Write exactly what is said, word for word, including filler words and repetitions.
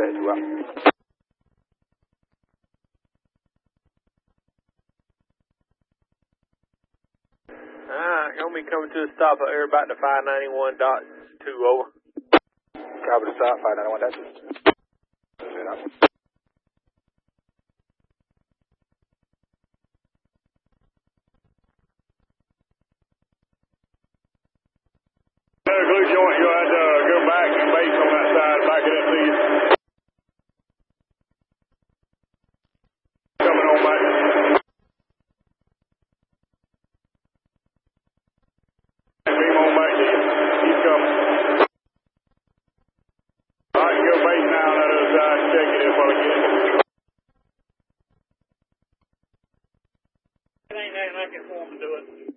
Stage, well. Alright, gonna be coming to a stop out here about the five ninety-one dot two over. Copy the stop, five ninety-one dot two. Another glue joint, you'll have to uh, go back and base on that side, back it up to you. Coming on back. Beam on back to you. Keep coming. Alright, go base now on that other side. Check it if I get it. It ain't acting like it for him to do it.